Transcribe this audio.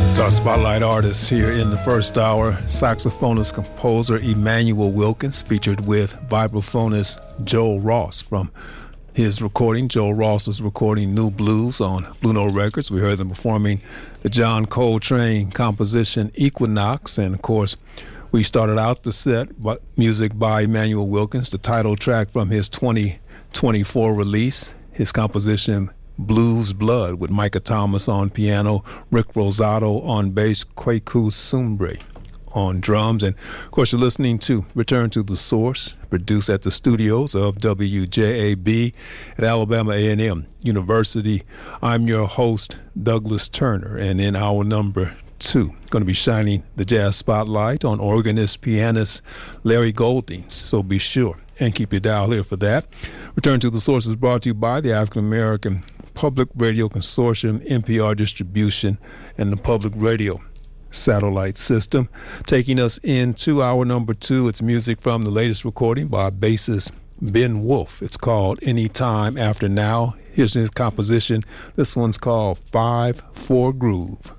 It's our spotlight artist here in the first hour, saxophonist, composer Emmanuel Wilkins, featured with vibraphonist Joel Ross from his recording. Joel Ross is recording New Blues on Blue Note Records. We heard them performing the John Coltrane composition Equinox, and of course we started out the set music by Emmanuel Wilkins, the title track from his 2024 release, his composition Blues Blood, with Micah Thomas on piano, Rick Rosato on bass, Kwaku Sumbre on drums. And of course you're listening to Return to the Source, produced at the studios of WJAB at Alabama A&M University. I'm your host, Douglas Turner, and in hour number 2, going to be shining the jazz spotlight on organist, pianist Larry Goldings. So be sure and keep your dial here for that. Return to the Source is brought to you by the African American Public Radio Consortium, NPR distribution, and the Public Radio Satellite System. Taking us into hour number 2, it's music from the latest recording by bassist Ben Wolf. It's called Anytime After Now. Here's his composition. This one's called 5-4 Groove.